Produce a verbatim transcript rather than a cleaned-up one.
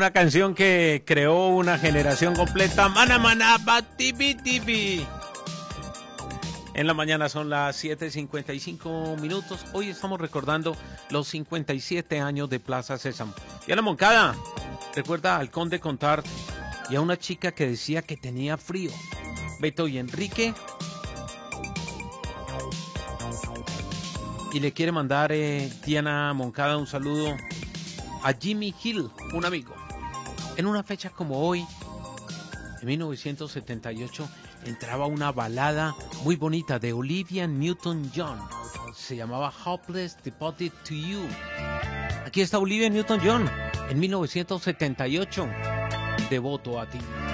una canción que creó una generación completa. Mana, mana, ba, tipi, tipi. En la mañana son las siete cincuenta y cinco minutos. Hoy estamos recordando los cincuenta y siete años de Plaza Sésamo. Y a la Moncada, recuerda al Conde Contart y a una chica que decía que tenía frío. Beto y Enrique. Y le quiere mandar eh, Diana Moncada un saludo a Jimmy Hill, un amigo. En una fecha como hoy, en mil novecientos setenta y ocho, entraba una balada muy bonita de Olivia Newton-John. Se llamaba Hopeless Devoted to You. Aquí está Olivia Newton-John en mil novecientos setenta y ocho. Devoto a ti.